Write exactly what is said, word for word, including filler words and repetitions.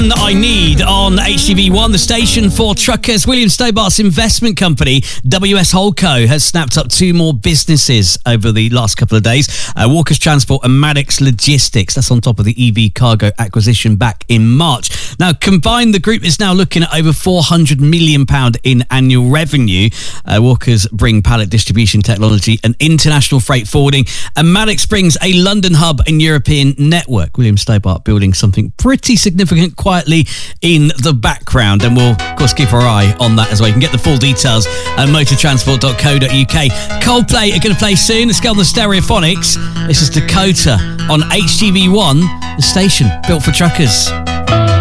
One I Need on H T V one, the station for truckers. William Stobart's investment company, W S Holdco, has snapped up two more businesses over the last couple of days. Uh, Walker's Transport and Maddox Logistics. That's on top of the E V Cargo acquisition back in March. Now, combined, the group is now looking at over four hundred million pounds in annual revenue. Uh, Walker's bring pallet distribution technology and international freight forwarding, and Maddox brings a London hub and European network. William Stobart building something pretty significant quietly in the background, and we'll of course keep our eye on that as well. You can get the full details at motor transport dot co dot uk. Coldplay are going to play soon. Let's go on the Stereophonics. This is Dakota on H T V one, the station built for truckers.